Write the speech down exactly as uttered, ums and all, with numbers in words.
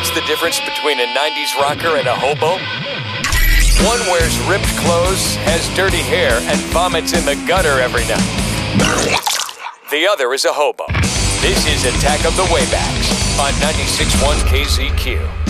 What's the difference between a nineties rocker and a hobo? One wears ripped clothes, has dirty hair, and vomits in the gutter every night. The other is a hobo. This is Attack of the Waybacks on ninety-six point one K Z Q.